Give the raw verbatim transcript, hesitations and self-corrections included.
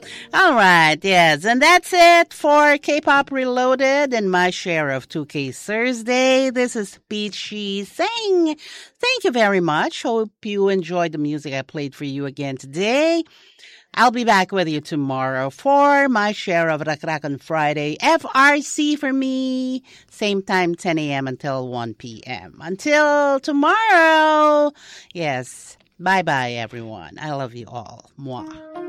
All right, yes. And that's it for K-Pop Reloaded and my share of two K Thursday. This is Peachy saying thank you very much. Hope you enjoyed the music I played for you again today. I'll be back with you tomorrow for my share of Rak on Friday. F R C for me. Same time, ten a.m. until one p.m. Until tomorrow. Yes. Bye-bye, everyone. I love you all. Mwah.